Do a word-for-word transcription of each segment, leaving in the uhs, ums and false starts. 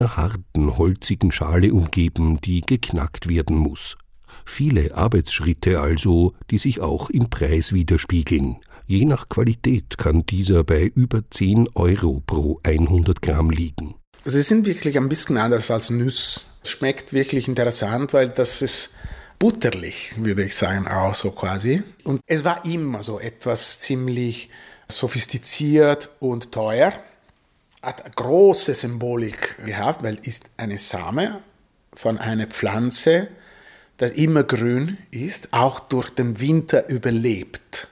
einer harten, holzigen Schale umgeben, die geknackt werden muss. Viele Arbeitsschritte also, die sich auch im Preis widerspiegeln. Je nach Qualität kann dieser bei über zehn Euro pro hundert Gramm liegen. Sie sind wirklich ein bisschen anders als Nüsse. Es schmeckt wirklich interessant, weil das ist butterlich, würde ich sagen, auch so quasi. Und es war immer so etwas ziemlich sophistiziert und teuer. Hat eine große Symbolik gehabt, weil es ist eine Same von einer Pflanze, das immer grün ist, auch durch den Winter überlebt.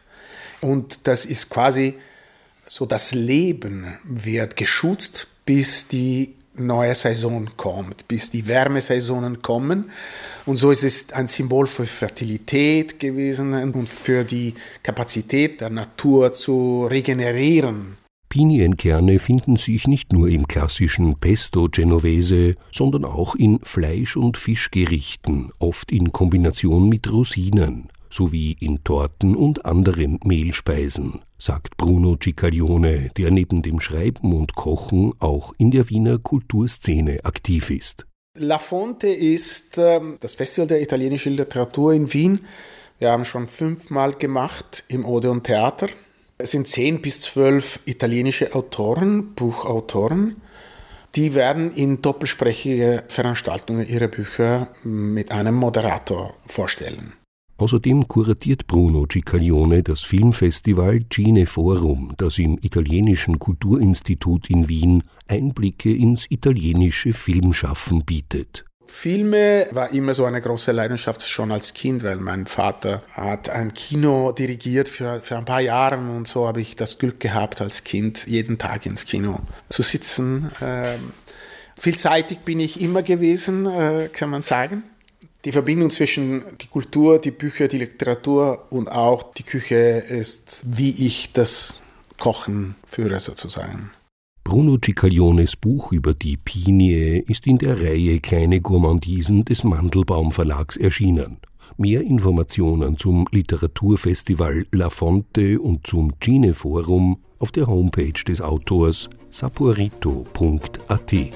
Und das ist quasi so, das Leben wird geschützt, bis die neue Saison kommt, bis die Wärmesaisonen kommen. Und so ist es ein Symbol für Fertilität gewesen und für die Kapazität der Natur zu regenerieren. Pinienkerne finden sich nicht nur im klassischen Pesto Genovese, sondern auch in Fleisch- und Fischgerichten, oft in Kombination mit Rosinen, sowie in Torten und anderen Mehlspeisen, sagt Bruno Ciccaglione, der neben dem Schreiben und Kochen auch in der Wiener Kulturszene aktiv ist. La Fonte ist äh, das Festival der italienischen Literatur in Wien. Wir haben schon fünfmal gemacht im Odeon Theater. Es sind zehn bis zwölf italienische Autoren, Buchautoren, die werden in doppelsprachige Veranstaltungen ihre Bücher mit einem Moderator vorstellen. Außerdem kuratiert Bruno Ciccaglione das Filmfestival Cineforum, das im Italienischen Kulturinstitut in Wien Einblicke ins italienische Filmschaffen bietet. Filme war immer so eine große Leidenschaft schon als Kind, weil mein Vater hat ein Kino dirigiert für, für ein paar Jahre und so habe ich das Glück gehabt, als Kind jeden Tag ins Kino zu sitzen. Ähm, vielseitig bin ich immer gewesen, äh, kann man sagen. Die Verbindung zwischen die Kultur, die Bücher, die Literatur und auch die Küche ist, wie ich das Kochen führe sozusagen. Bruno Ciccagliones Buch über die Pinie ist in der Reihe Kleine Gourmandisen des Mandelbaum Verlags erschienen. Mehr Informationen zum Literaturfestival La Fonte und zum Cineforum auf der Homepage des Autors saporito punkt a t.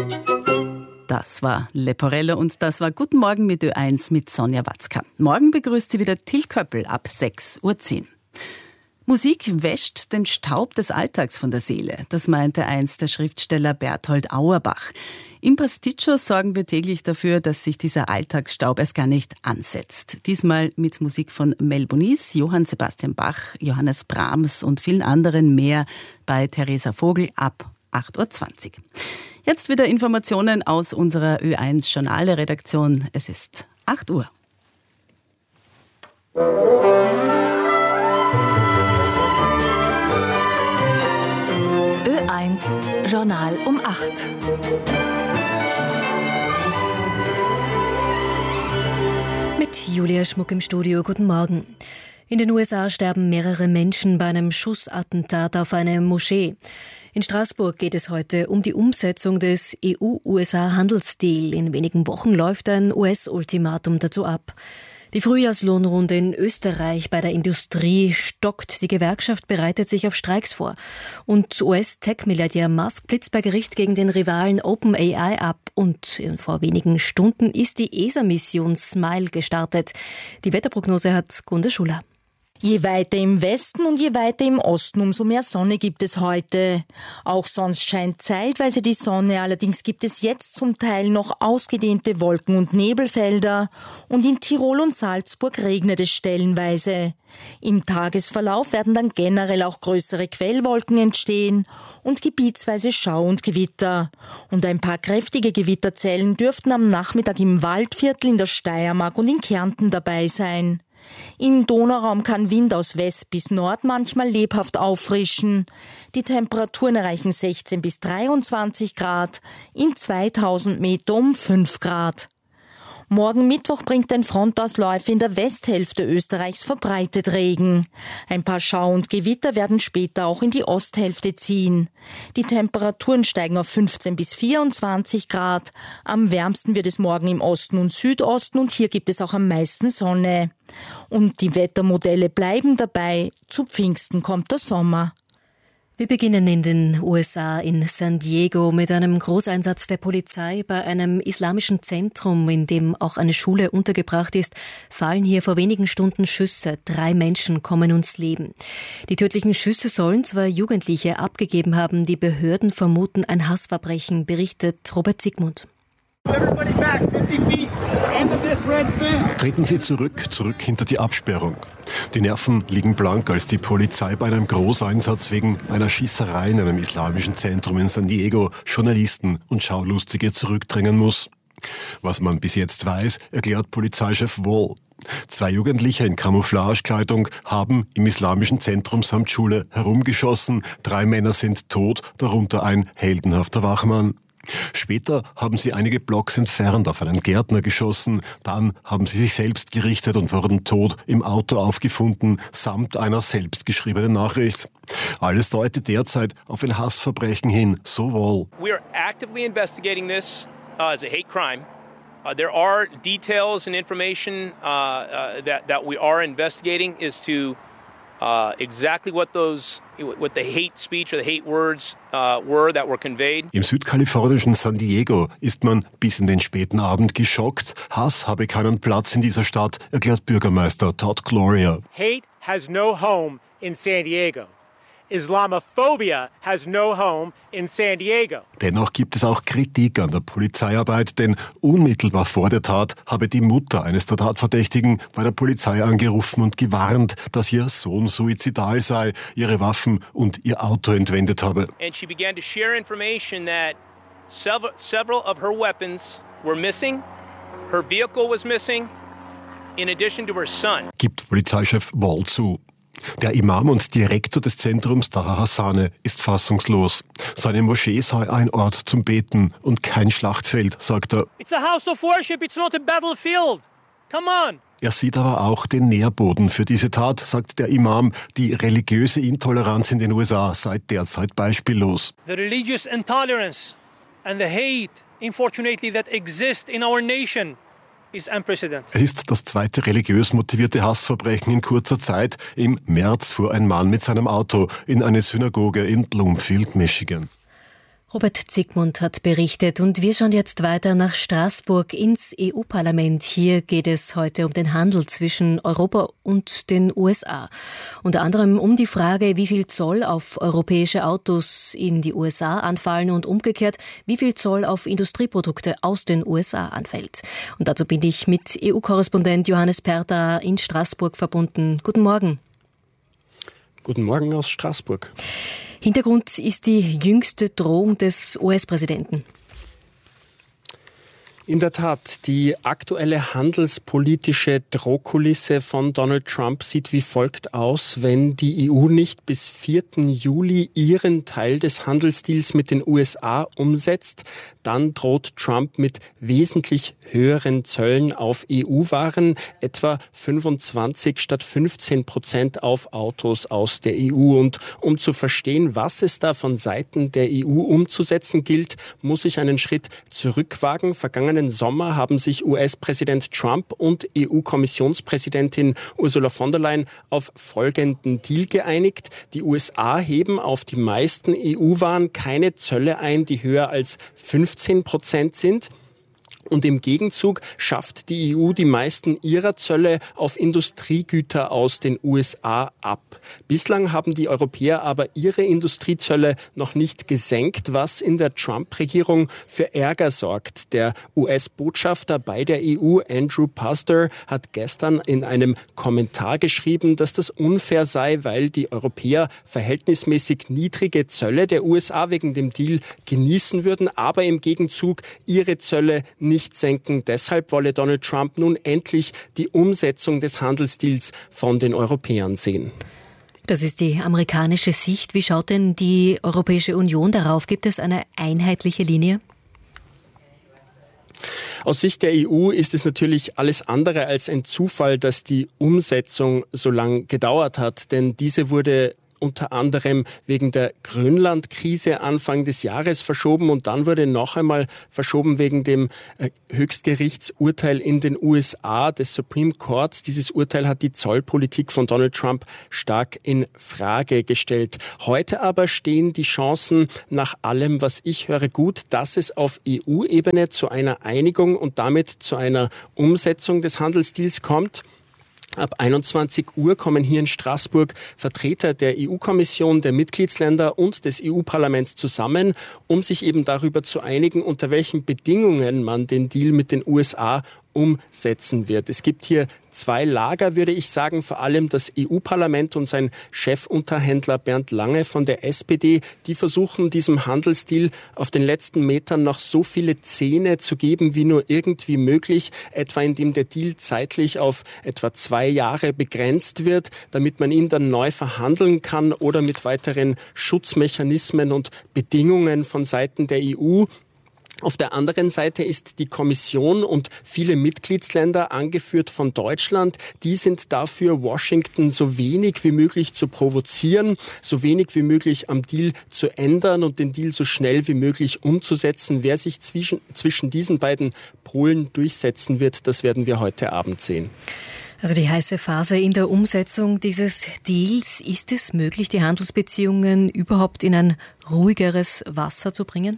Das war Leporello und das war Guten Morgen mit Ö eins mit Sonja Watzka. Morgen begrüßt sie wieder Till Köppel ab sechs Uhr zehn. Musik wäscht den Staub des Alltags von der Seele. Das meinte einst der Schriftsteller Berthold Auerbach. Im Pasticcio sorgen wir täglich dafür, dass sich dieser Alltagsstaub erst gar nicht ansetzt. Diesmal mit Musik von Mel Bonis, Johann Sebastian Bach, Johannes Brahms und vielen anderen mehr bei Theresa Vogel ab acht Uhr zwanzig. Jetzt wieder Informationen aus unserer Ö eins Journale-Redaktion. Es ist acht Uhr. Ö eins Journal um acht. Mit Julia Schmuck im Studio. Guten Morgen. In den U S A sterben mehrere Menschen bei einem Schussattentat auf eine Moschee. In Straßburg geht es heute um die Umsetzung des E U-U S A-Handelsdeal. In wenigen Wochen läuft ein U S-Ultimatum dazu ab. Die Frühjahrslohnrunde in Österreich bei der Industrie stockt. Die Gewerkschaft bereitet sich auf Streiks vor. Und U S-Tech-Milliardär Musk blitzt bei Gericht gegen den Rivalen OpenAI ab. Und vor wenigen Stunden ist die E S A-Mission SMILE gestartet. Die Wetterprognose hat Gunda Schuller. Je weiter im Westen und je weiter im Osten, umso mehr Sonne gibt es heute. Auch sonst scheint zeitweise die Sonne, allerdings gibt es jetzt zum Teil noch ausgedehnte Wolken- und Nebelfelder und in Tirol und Salzburg regnet es stellenweise. Im Tagesverlauf werden dann generell auch größere Quellwolken entstehen und gebietsweise Schau und Gewitter. Und ein paar kräftige Gewitterzellen dürften am Nachmittag im Waldviertel, in der Steiermark und in Kärnten dabei sein. Im Donauraum kann Wind aus West bis Nord manchmal lebhaft auffrischen. Die Temperaturen erreichen sechzehn bis dreiundzwanzig Grad, in zweitausend Meter um fünf Grad. Morgen Mittwoch bringt ein Frontausläufer in der Westhälfte Österreichs verbreitet Regen. Ein paar Schau- und Gewitter werden später auch in die Osthälfte ziehen. Die Temperaturen steigen auf fünfzehn bis vierundzwanzig Grad. Am wärmsten wird es morgen im Osten und Südosten und hier gibt es auch am meisten Sonne. Und die Wettermodelle bleiben dabei. Zu Pfingsten kommt der Sommer. Wir beginnen in den U S A in San Diego mit einem Großeinsatz der Polizei bei einem islamischen Zentrum, in dem auch eine Schule untergebracht ist, fallen hier vor wenigen Stunden Schüsse. Drei Menschen kommen ums Leben. Die tödlichen Schüsse sollen zwei Jugendliche abgegeben haben. Die Behörden vermuten ein Hassverbrechen, berichtet Robert Zygmunt. Treten Sie zurück, zurück hinter die Absperrung. Die Nerven liegen blank, als die Polizei bei einem Großeinsatz wegen einer Schießerei in einem islamischen Zentrum in San Diego Journalisten und Schaulustige zurückdrängen muss. Was man bis jetzt weiß, erklärt Polizeichef Wall. Zwei Jugendliche in Camouflagekleidung haben im islamischen Zentrum samt Schule herumgeschossen. Drei Männer sind tot, darunter ein heldenhafter Wachmann. Später haben sie einige Blocks entfernt auf einen Gärtner geschossen, dann haben sie sich selbst gerichtet und wurden tot im Auto aufgefunden, samt einer selbstgeschriebenen Nachricht. Alles deutet derzeit auf ein Hassverbrechen hin, so Wall. We are actively investigating this uh, as a hate crime. Uh, there are details and information uh, uh, that, that we are investigating as to Uh, exactly what those, what the hate speech or the hate words uh, were that were conveyed. Im südkalifornischen San Diego ist man bis in den späten Abend geschockt. Hass habe keinen Platz in dieser Stadt, erklärt Bürgermeister Todd Gloria. Hate has no home in San Diego. Islamophobia has no home in San Diego. Dennoch gibt es auch Kritik an der Polizeiarbeit, denn unmittelbar vor der Tat habe die Mutter eines der Tatverdächtigen bei der Polizei angerufen und gewarnt, dass ihr Sohn suizidal sei, ihre Waffen und ihr Auto entwendet habe. And she began to share information that several, several of her weapons were missing, her vehicle was missing, in addition to her son. Gibt Polizeichef Wall zu. Der Imam und Direktor des Zentrums, Taha Hassaneh, ist fassungslos. Seine Moschee sei ein Ort zum Beten und kein Schlachtfeld, sagt er. It's a house of worship, it's not a battlefield. Come on. Er sieht aber auch den Nährboden für diese Tat, sagt der Imam. Die religiöse Intoleranz in den U S A sei derzeit beispiellos. The religious intolerance and the hate, unfortunately, that exist in our nation. Es ist das zweite religiös motivierte Hassverbrechen in kurzer Zeit. Im März fuhr ein Mann mit seinem Auto in eine Synagoge in Bloomfield, Michigan. Robert Zygmunt hat berichtet und wir schauen jetzt weiter nach Straßburg ins E U-Parlament. Hier geht es heute um den Handel zwischen Europa und den U S A. Unter anderem um die Frage, wie viel Zoll auf europäische Autos in die U S A anfallen und umgekehrt, wie viel Zoll auf Industrieprodukte aus den U S A anfällt. Und dazu bin ich mit E U-Korrespondent Johannes Perter in Straßburg verbunden. Guten Morgen. Guten Morgen aus Straßburg. Hintergrund ist die jüngste Drohung des U S-Präsidenten. In der Tat, die aktuelle handelspolitische Drohkulisse von Donald Trump sieht wie folgt aus. Wenn die E U nicht bis vierten Juli ihren Teil des Handelsdeals mit den U S A umsetzt, dann droht Trump mit wesentlich höheren Zöllen auf E U-Waren, etwa fünfundzwanzig statt fünfzehn Prozent auf Autos aus der E U. Und um zu verstehen, was es da von Seiten der E U umzusetzen gilt, muss ich einen Schritt zurückwagen. Vergangenen Sommer haben sich U S-Präsident Trump und E U-Kommissionspräsidentin Ursula von der Leyen auf folgenden Deal geeinigt. Die U S A heben auf die meisten E U-Waren keine Zölle ein, die höher als fünfzehn Prozent sind. Und im Gegenzug schafft die E U die meisten ihrer Zölle auf Industriegüter aus den U S A ab. Bislang haben die Europäer aber ihre Industriezölle noch nicht gesenkt, was in der Trump-Regierung für Ärger sorgt. Der U S-Botschafter bei der E U, Andrew Pastor, hat gestern in einem Kommentar geschrieben, dass das unfair sei, weil die Europäer verhältnismäßig niedrige Zölle der U S A wegen dem Deal genießen würden, aber im Gegenzug ihre Zölle nicht nicht senken. Deshalb wolle Donald Trump nun endlich die Umsetzung des Handelsdeals von den Europäern sehen. Das ist die amerikanische Sicht. Wie schaut denn die Europäische Union darauf? Gibt es eine einheitliche Linie? Aus Sicht der E U ist es natürlich alles andere als ein Zufall, dass die Umsetzung so lang gedauert hat, denn diese wurde unter anderem wegen der Grönland-Krise Anfang des Jahres verschoben und dann wurde noch einmal verschoben wegen dem äh, Höchstgerichtsurteil in den U S A des Supreme Courts. Dieses Urteil hat die Zollpolitik von Donald Trump stark in Frage gestellt. Heute aber stehen die Chancen nach allem, was ich höre, gut, dass es auf E U-Ebene zu einer Einigung und damit zu einer Umsetzung des Handelsdeals kommt. Ab einundzwanzig Uhr kommen hier in Straßburg Vertreter der E U-Kommission, der Mitgliedsländer und des E U-Parlaments zusammen, um sich eben darüber zu einigen, unter welchen Bedingungen man den Deal mit den U S A umsetzen wird. Es gibt hier zwei Lager, würde ich sagen, vor allem das E U-Parlament und sein Chefunterhändler Bernd Lange von der S P D, die versuchen, diesem Handelsdeal auf den letzten Metern noch so viele Zähne zu geben, wie nur irgendwie möglich, etwa indem der Deal zeitlich auf etwa zwei Jahre begrenzt wird, damit man ihn dann neu verhandeln kann oder mit weiteren Schutzmechanismen und Bedingungen von Seiten der E U. Auf der anderen Seite ist die Kommission und viele Mitgliedsländer, angeführt von Deutschland, die sind dafür, Washington so wenig wie möglich zu provozieren, so wenig wie möglich am Deal zu ändern und den Deal so schnell wie möglich umzusetzen. Wer sich zwischen, zwischen diesen beiden Polen durchsetzen wird, das werden wir heute Abend sehen. Also die heiße Phase in der Umsetzung dieses Deals. Ist es möglich, die Handelsbeziehungen überhaupt in ein ruhigeres Wasser zu bringen?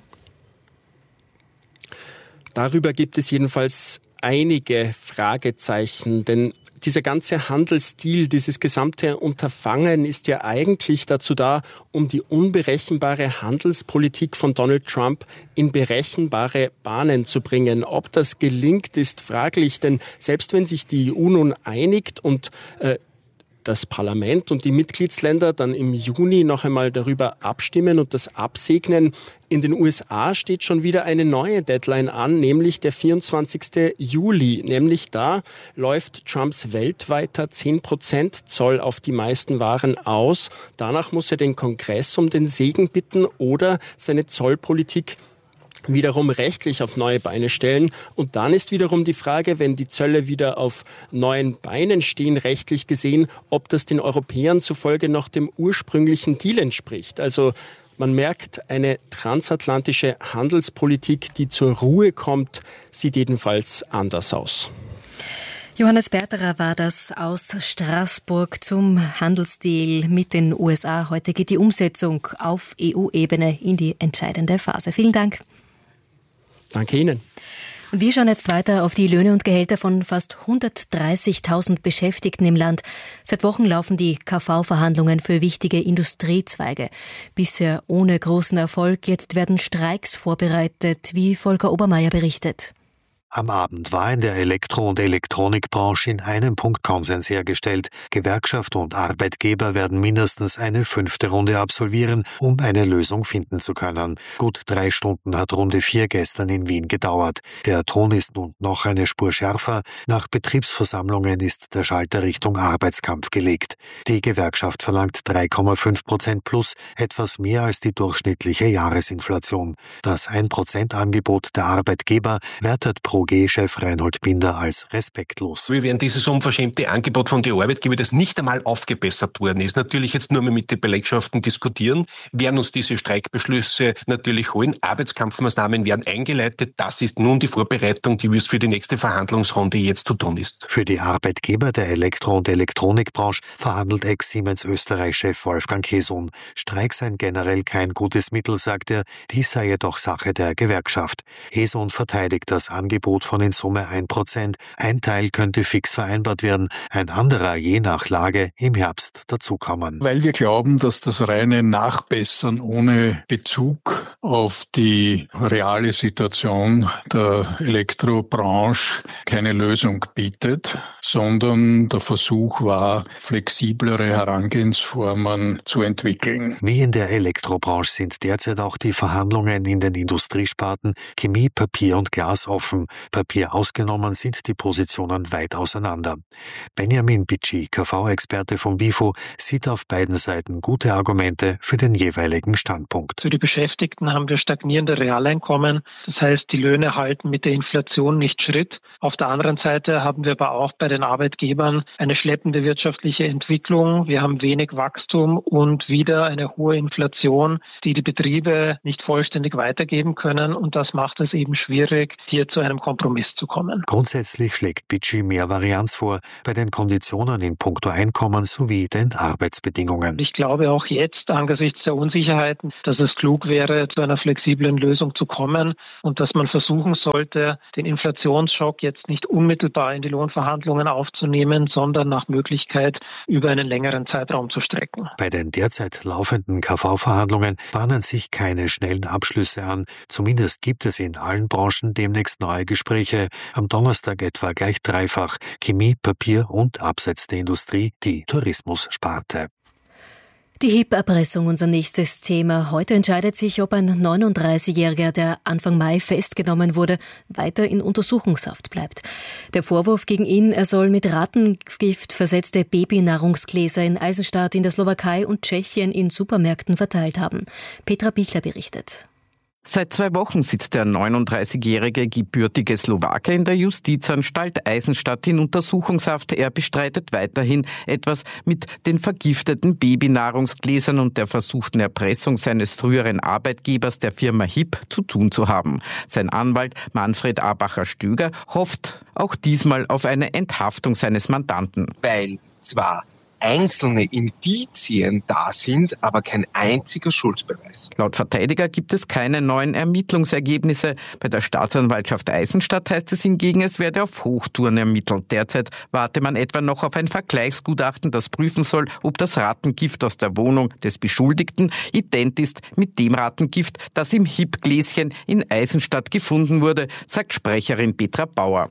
Darüber gibt es jedenfalls einige Fragezeichen, denn dieser ganze Handelsdeal, dieses gesamte Unterfangen ist ja eigentlich dazu da, um die unberechenbare Handelspolitik von Donald Trump in berechenbare Bahnen zu bringen. Ob das gelingt, ist fraglich, denn selbst wenn sich die E U nun einigt und äh, das Parlament und die Mitgliedsländer dann im Juni noch einmal darüber abstimmen und das absegnen. In den U S A steht schon wieder eine neue Deadline an, nämlich der vierundzwanzigsten Juli. Nämlich da läuft Trumps weltweiter zehn Prozent Zoll auf die meisten Waren aus. Danach muss er den Kongress um den Segen bitten oder seine Zollpolitik wiederum rechtlich auf neue Beine stellen. Und dann ist wiederum die Frage, wenn die Zölle wieder auf neuen Beinen stehen, rechtlich gesehen, ob das den Europäern zufolge noch dem ursprünglichen Deal entspricht. Also man merkt, eine transatlantische Handelspolitik, die zur Ruhe kommt, sieht jedenfalls anders aus. Johannes Berterer war das aus Straßburg zum Handelsdeal mit den U S A. Heute geht die Umsetzung auf E U-Ebene in die entscheidende Phase. Vielen Dank. Danke Ihnen. Und wir schauen jetzt weiter auf die Löhne und Gehälter von fast hundertdreißigtausend Beschäftigten im Land. Seit Wochen laufen die K V-Verhandlungen für wichtige Industriezweige. Bisher ohne großen Erfolg. Jetzt werden Streiks vorbereitet, wie Volker Obermeier berichtet. Am Abend war in der Elektro- und Elektronikbranche in einem Punkt Konsens hergestellt. Gewerkschaft und Arbeitgeber werden mindestens eine fünfte Runde absolvieren, um eine Lösung finden zu können. Gut drei Stunden hat Runde vier gestern in Wien gedauert. Der Ton ist nun noch eine Spur schärfer. Nach Betriebsversammlungen ist der Schalter Richtung Arbeitskampf gelegt. Die Gewerkschaft verlangt drei Komma fünf Prozent plus, etwas mehr als die durchschnittliche Jahresinflation. Das ein Prozent Angebot der Arbeitgeber wertet Pro G-Chef Reinhold Binder als respektlos. Wir werden dieses unverschämte Angebot von den Arbeitgebern, das nicht einmal aufgebessert worden ist, natürlich jetzt nur mehr mit den Belegschaften diskutieren, werden uns diese Streikbeschlüsse natürlich holen. Arbeitskampfmaßnahmen werden eingeleitet. Das ist nun die Vorbereitung, die für die nächste Verhandlungsrunde jetzt zu tun ist. Für die Arbeitgeber der Elektro- und Elektronikbranche verhandelt Ex-Siemens Österreich-Chef Wolfgang Kesun. Streik seien generell kein gutes Mittel, sagt er. Dies sei jedoch Sache der Gewerkschaft. Kesun verteidigt das Angebot von in Summe ein Prozent. Ein Teil könnte fix vereinbart werden, ein anderer je nach Lage im Herbst dazukommen. Weil wir glauben, dass das reine Nachbessern ohne Bezug auf die reale Situation der Elektrobranche keine Lösung bietet, sondern der Versuch war, flexiblere Herangehensformen zu entwickeln. Wie in der Elektrobranche sind derzeit auch die Verhandlungen in den Industriesparten Chemie, Papier und Glas offen. Papier ausgenommen sind die Positionen weit auseinander. Benjamin Bitschi, K V-Experte vom WIFO, sieht auf beiden Seiten gute Argumente für den jeweiligen Standpunkt. Für die Beschäftigten haben wir stagnierende Realeinkommen. Das heißt, die Löhne halten mit der Inflation nicht Schritt. Auf der anderen Seite haben wir aber auch bei den Arbeitgebern eine schleppende wirtschaftliche Entwicklung. Wir haben wenig Wachstum und wieder eine hohe Inflation, die die Betriebe nicht vollständig weitergeben können. Und das macht es eben schwierig, hier zu einem Kompromiss zu kommen. Grundsätzlich schlägt Bitschi mehr Varianz vor bei den Konditionen in puncto Einkommen sowie den Arbeitsbedingungen. Ich glaube auch jetzt angesichts der Unsicherheiten, dass es klug wäre, zu einer flexiblen Lösung zu kommen und dass man versuchen sollte, den Inflationsschock jetzt nicht unmittelbar in die Lohnverhandlungen aufzunehmen, sondern nach Möglichkeit über einen längeren Zeitraum zu strecken. Bei den derzeit laufenden K V-Verhandlungen bahnen sich keine schnellen Abschlüsse an. Zumindest gibt es in allen Branchen demnächst neue Gespräche. Am Donnerstag etwa gleich dreifach. Chemie, Papier und abseits der Industrie die Tourismussparte. Die H I P-Erpressung, unser nächstes Thema. Heute entscheidet sich, ob ein neununddreißigjähriger, der Anfang Mai festgenommen wurde, weiter in Untersuchungshaft bleibt. Der Vorwurf gegen ihn, er soll mit Rattengift versetzte Babynahrungsgläser in Eisenstadt, in der Slowakei und Tschechien in Supermärkten verteilt haben. Petra Bichler berichtet. Seit zwei Wochen sitzt der neununddreißigjährige gebürtige Slowake in der Justizanstalt Eisenstadt in Untersuchungshaft. Er bestreitet weiterhin, etwas mit den vergifteten Babynahrungsgläsern und der versuchten Erpressung seines früheren Arbeitgebers, der Firma H I P, zu tun zu haben. Sein Anwalt Manfred Abacher-Stöger hofft auch diesmal auf eine Enthaftung seines Mandanten. Weil zwar einzelne Indizien da sind, aber kein einziger Schuldbeweis. Laut Verteidiger gibt es keine neuen Ermittlungsergebnisse. Bei der Staatsanwaltschaft Eisenstadt heißt es hingegen, es werde auf Hochtouren ermittelt. Derzeit warte man etwa noch auf ein Vergleichsgutachten, das prüfen soll, ob das Rattengift aus der Wohnung des Beschuldigten ident ist mit dem Rattengift, das im H I P-Gläschen in Eisenstadt gefunden wurde, sagt Sprecherin Petra Bauer.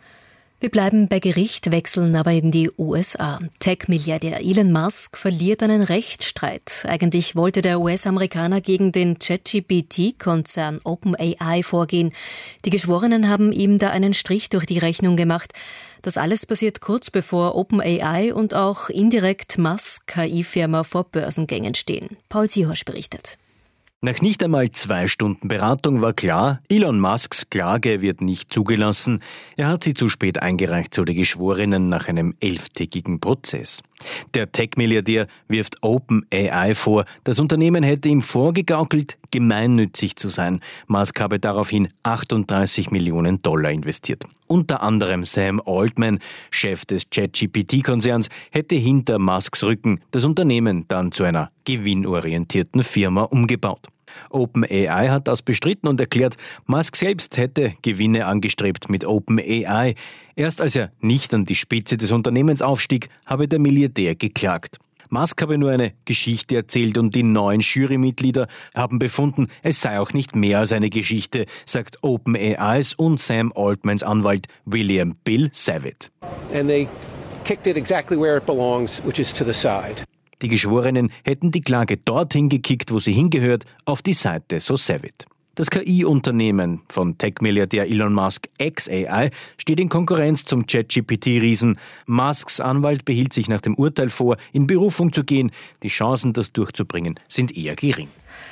Wir bleiben bei Gericht, wechseln aber in die U S A. Tech-Milliardär Elon Musk verliert einen Rechtsstreit. Eigentlich wollte der U S-Amerikaner gegen den ChatGPT-Konzern OpenAI vorgehen. Die Geschworenen haben ihm da einen Strich durch die Rechnung gemacht. Das alles passiert kurz bevor OpenAI und auch indirekt Musk K I-Firma vor Börsengängen stehen. Paul Sihorsch berichtet. Nach nicht einmal zwei Stunden Beratung war klar, Elon Musks Klage wird nicht zugelassen. Er hat sie zu spät eingereicht, so die Geschworenen nach einem elftägigen Prozess. Der Tech-Milliardär wirft OpenAI vor, das Unternehmen hätte ihm vorgegaukelt, gemeinnützig zu sein. Musk habe daraufhin achtunddreißig Millionen Dollar investiert. Unter anderem Sam Altman, Chef des ChatGPT-Konzerns, hätte hinter Musks Rücken das Unternehmen dann zu einer gewinnorientierten Firma umgebaut. OpenAI hat das bestritten und erklärt, Musk selbst hätte Gewinne angestrebt mit OpenAI. Erst als er nicht an die Spitze des Unternehmens aufstieg, habe der Milliardär geklagt. Musk habe nur eine Geschichte erzählt und die neuen Jurymitglieder haben befunden, es sei auch nicht mehr als eine Geschichte, sagt OpenAIs und Sam Altmans Anwalt William Bill Savitt. And they kicked it exactly where it belongs, which is to the side. Die Geschworenen hätten die Klage dorthin gekickt, wo sie hingehört, auf die Seite, so Savitt. Das K I-Unternehmen von Tech-Milliardär Elon Musk, xAI, steht in Konkurrenz zum ChatGPT-Riesen. Musks Anwalt behielt sich nach dem Urteil vor, in Berufung zu gehen. Die Chancen, das durchzubringen, sind eher gering.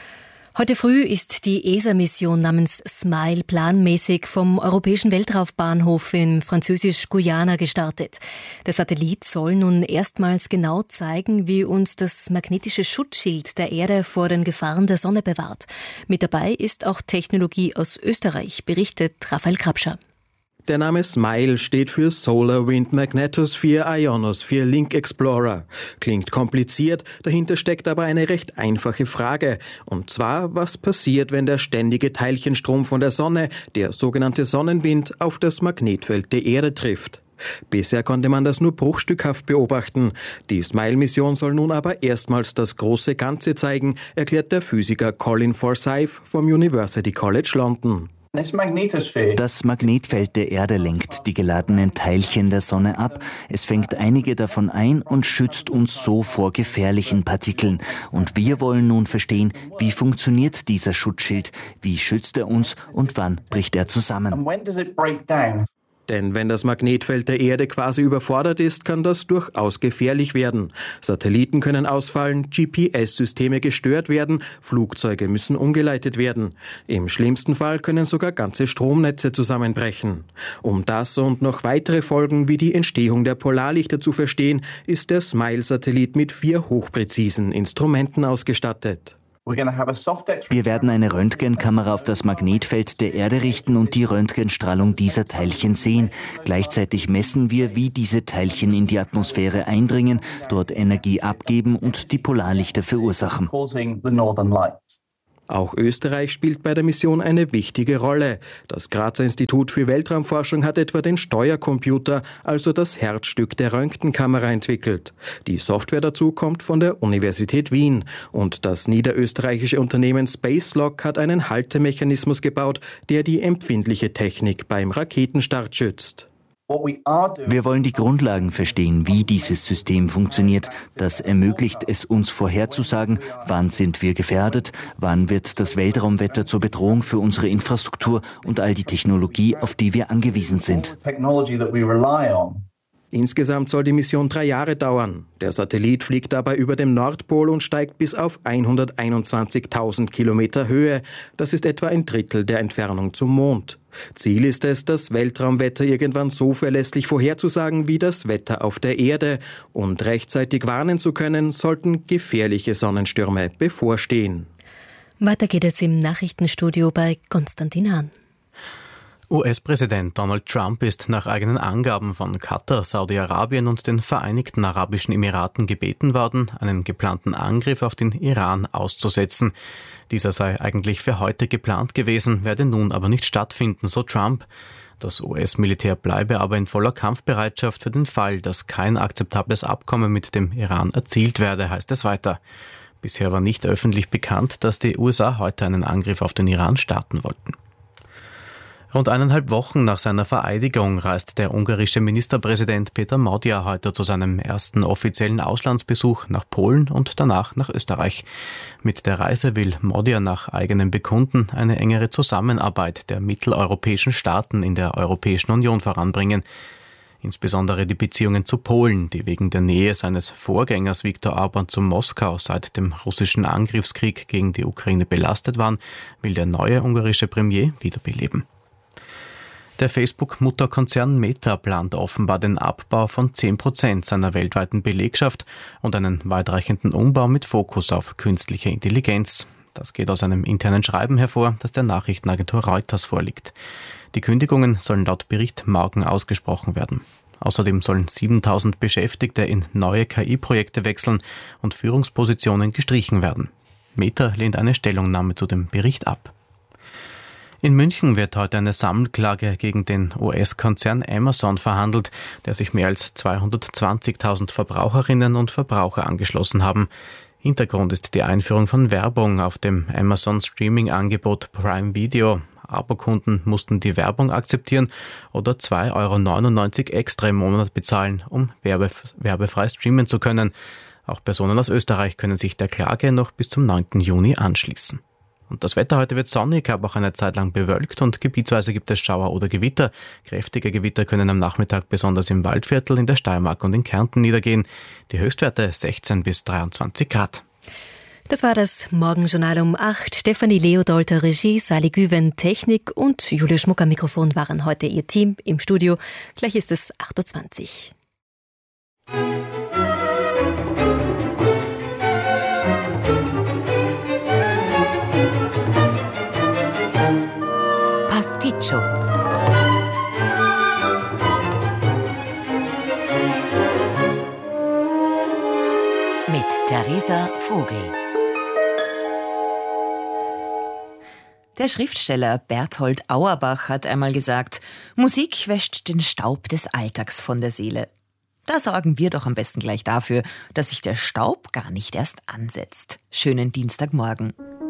Heute früh ist die E S A-Mission namens SMILE planmäßig vom Europäischen Weltraumbahnhof in Französisch-Guyana gestartet. Der Satellit soll nun erstmals genau zeigen, wie uns das magnetische Schutzschild der Erde vor den Gefahren der Sonne bewahrt. Mit dabei ist auch Technologie aus Österreich, berichtet Raphael Krapscher. Der Name SMILE steht für Solar Wind Magnetosphere Ionosphere Link Explorer. Klingt kompliziert, dahinter steckt aber eine recht einfache Frage. Und zwar, was passiert, wenn der ständige Teilchenstrom von der Sonne, der sogenannte Sonnenwind, auf das Magnetfeld der Erde trifft? Bisher konnte man das nur bruchstückhaft beobachten. Die SMILE-Mission soll nun aber erstmals das große Ganze zeigen, erklärt der Physiker Colin Forsyth vom University College London. Das Magnetfeld der Erde lenkt die geladenen Teilchen der Sonne ab. Es fängt einige davon ein und schützt uns so vor gefährlichen Partikeln. Und wir wollen nun verstehen, wie funktioniert dieser Schutzschild, wie schützt er uns und wann bricht er zusammen. Denn wenn das Magnetfeld der Erde quasi überfordert ist, kann das durchaus gefährlich werden. Satelliten können ausfallen, G P S-Systeme gestört werden, Flugzeuge müssen umgeleitet werden. Im schlimmsten Fall können sogar ganze Stromnetze zusammenbrechen. Um das und noch weitere Folgen wie die Entstehung der Polarlichter zu verstehen, ist der SMILE-Satellit mit vier hochpräzisen Instrumenten ausgestattet. Wir werden eine Röntgenkamera auf das Magnetfeld der Erde richten und die Röntgenstrahlung dieser Teilchen sehen. Gleichzeitig messen wir, wie diese Teilchen in die Atmosphäre eindringen, dort Energie abgeben und die Polarlichter verursachen. Auch Österreich spielt bei der Mission eine wichtige Rolle. Das Grazer Institut für Weltraumforschung hat etwa den Steuercomputer, also das Herzstück der Röntgenkamera, entwickelt. Die Software dazu kommt von der Universität Wien. Und das niederösterreichische Unternehmen Spacelog hat einen Haltemechanismus gebaut, der die empfindliche Technik beim Raketenstart schützt. Wir wollen die Grundlagen verstehen, wie dieses System funktioniert. Das ermöglicht es uns vorherzusagen, wann sind wir gefährdet, wann wird das Weltraumwetter zur Bedrohung für unsere Infrastruktur und all die Technologie, auf die wir angewiesen sind. Insgesamt soll die Mission drei Jahre dauern. Der Satellit fliegt dabei über dem Nordpol und steigt bis auf hunderteinundzwanzigtausend Kilometer Höhe. Das ist etwa ein Drittel der Entfernung zum Mond. Ziel ist es, das Weltraumwetter irgendwann so verlässlich vorherzusagen wie das Wetter auf der Erde. Und rechtzeitig warnen zu können, sollten gefährliche Sonnenstürme bevorstehen. Weiter geht es im Nachrichtenstudio bei Konstantin Hahn. U S-Präsident Donald Trump ist nach eigenen Angaben von Katar, Saudi-Arabien und den Vereinigten Arabischen Emiraten gebeten worden, einen geplanten Angriff auf den Iran auszusetzen. Dieser sei eigentlich für heute geplant gewesen, werde nun aber nicht stattfinden, so Trump. Das U S-Militär bleibe aber in voller Kampfbereitschaft für den Fall, dass kein akzeptables Abkommen mit dem Iran erzielt werde, heißt es weiter. Bisher war nicht öffentlich bekannt, dass die U S A heute einen Angriff auf den Iran starten wollten. Rund eineinhalb Wochen nach seiner Vereidigung reist der ungarische Ministerpräsident Peter Magyar heute zu seinem ersten offiziellen Auslandsbesuch nach Polen und danach nach Österreich. Mit der Reise will Magyar nach eigenem Bekunden eine engere Zusammenarbeit der mitteleuropäischen Staaten in der Europäischen Union voranbringen. Insbesondere die Beziehungen zu Polen, die wegen der Nähe seines Vorgängers Viktor Orbán zu Moskau seit dem russischen Angriffskrieg gegen die Ukraine belastet waren, will der neue ungarische Premier wiederbeleben. Der Facebook-Mutterkonzern Meta plant offenbar den Abbau von zehn Prozent seiner weltweiten Belegschaft und einen weitreichenden Umbau mit Fokus auf künstliche Intelligenz. Das geht aus einem internen Schreiben hervor, das der Nachrichtenagentur Reuters vorliegt. Die Kündigungen sollen laut Bericht morgen ausgesprochen werden. Außerdem sollen siebentausend Beschäftigte in neue K I-Projekte wechseln und Führungspositionen gestrichen werden. Meta lehnt eine Stellungnahme zu dem Bericht ab. In München wird heute eine Sammelklage gegen den U S-Konzern Amazon verhandelt, der sich mehr als zweihundertzwanzigtausend Verbraucherinnen und Verbraucher angeschlossen haben. Hintergrund ist die Einführung von Werbung auf dem Amazon-Streaming-Angebot Prime Video. Abokunden mussten die Werbung akzeptieren oder zwei Euro neunundneunzig extra im Monat bezahlen, um werbe- werbefrei streamen zu können. Auch Personen aus Österreich können sich der Klage noch bis zum neunten Juni anschließen. Und das Wetter heute wird sonnig, aber auch eine Zeit lang bewölkt und gebietsweise gibt es Schauer oder Gewitter. Kräftige Gewitter können am Nachmittag besonders im Waldviertel, in der Steiermark und in Kärnten niedergehen. Die Höchstwerte sechzehn bis dreiundzwanzig Grad. Das war das Morgenjournal um acht. Stefanie Leodolter Regie, Sali Güven Technik und Julia Schmuck am Mikrofon waren heute ihr Team im Studio. Gleich ist es acht Uhr zwanzig. Pasticcio. Mit Theresa Vogel. Der Schriftsteller Berthold Auerbach hat einmal gesagt, Musik wäscht den Staub des Alltags von der Seele. Da sorgen wir doch am besten gleich dafür, dass sich der Staub gar nicht erst ansetzt. Schönen Dienstagmorgen.